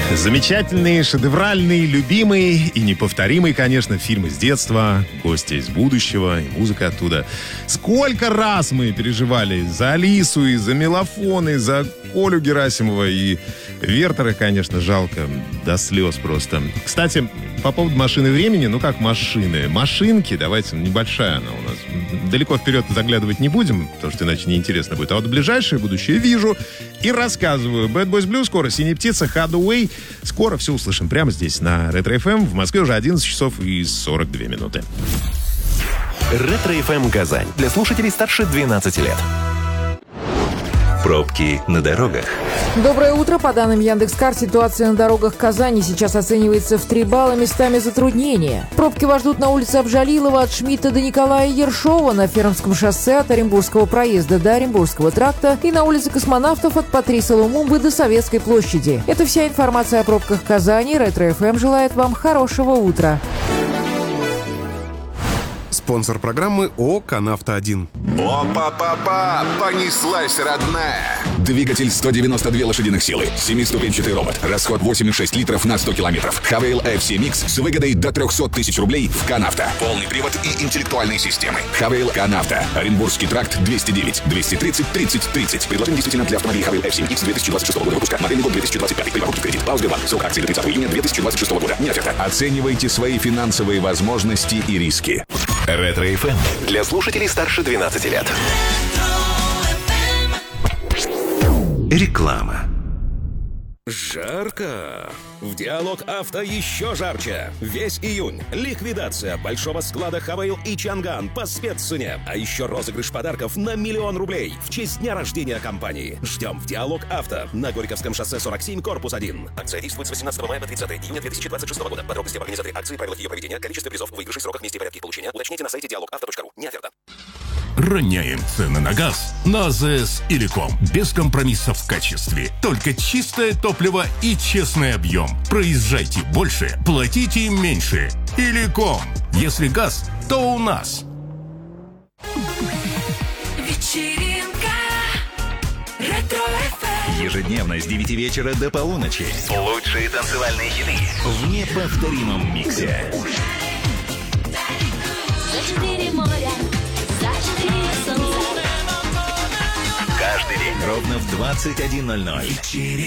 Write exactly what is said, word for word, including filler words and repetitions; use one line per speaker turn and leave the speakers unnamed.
Замечательный, шедевральный, любимый и неповторимый, конечно, фильм из детства, «Гости из будущего» и музыка оттуда. Сколько раз мы переживали за Алису, и за Мелофон, и за Колю Герасимова, и Вертера, конечно, жалко до слез просто. Кстати, по поводу машины времени, ну как машины, машинки, давайте, небольшая она у нас. Далеко вперед заглядывать не будем, потому что иначе неинтересно будет. А вот ближайшее будущее вижу и рассказываю. Bad Boys Blue скоро, «Синяя птица», Hathaway. Скоро все услышим прямо здесь, на Ретро-эф эм. В Москве уже одиннадцать часов и сорок две минуты.
Ретро-эф эм Казань. Для слушателей старше двенадцати лет. Пробки на дорогах.
Доброе утро. По данным Яндекс.Карт, ситуация на дорогах Казани сейчас оценивается в три балла, местами затруднения. Пробки вас ждут на улице Абжалилова от Шмидта до Николая Ершова, на Фермском шоссе от Оренбургского проезда до Оренбургского тракта и на улице Космонавтов от Патриса Лумумбы до Советской площади. Это вся информация о пробках Казани. Ретро-эф эм желает вам хорошего утра.
Спонсор программы ООО «Канавто один».
Опа-па-па! Понеслась, родная! Двигатель сто девяносто две лошадиных силы, семиступенчатый робот, расход восемь и шесть литров на сто километров. Хавейл эф си Mix с выгодой до триста тысяч рублей в «Канавто». Полный привод и интеллектуальные системы. Хавейл «Канавто». Оренбургский тракт двести девять двести тридцать тридцать тридцать. Предложение действительно для автомобилей Хавейл эф си Mix две тысячи двадцать шестого года выпуска. Модельный год две тысячи двадцать пятый. При покупке в кредит. По Сбербанку. Ссылка акции до тридцатого июня две тысячи двадцать шестого года. Не оферта. Оценивайте свои финансовые возможности и риски.
Ретро-эф эм для слушателей старше двенадцати лет. Реклама.
Жарко! В Диалог Авто еще жарче! Весь июнь ликвидация большого склада Хавейл и Чанган по спеццене. А еще розыгрыш подарков на миллион рублей в честь дня рождения компании. Ждем в Диалог Авто на Горьковском шоссе сорок семь, корпус один. Акция действует с восемнадцатого мая по тридцатое июня две тысячи двадцать шестого года. Подробности об организаторе акции, правилах ее проведения, количестве призов, выигрышей, сроках, месте и порядке получения уточните на сайте диалог авто точка ру. Не оферта.
Роняем цены на газ на АЗС Иликом. Без компромиссов в качестве. Только чистое топливо и честный объем. Проезжайте больше, платите меньше. Иликом. Если газ, то у нас.
Вечеринка Ретро-эф эм.
Ежедневно с девяти вечера до полуночи. Лучшие танцевальные хиты в неповторимом миксе.
За четыре моря, за четыре солнца.
Каждый день ровно в двадцать один ноль ноль.